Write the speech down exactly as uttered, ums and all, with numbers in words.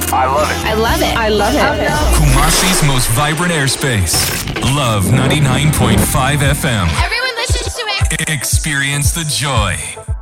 I love it. I love it. I love it. Kumasi's most vibrant airspace. Love ninety-nine point five F M. Everyone listens to it. Experience the joy.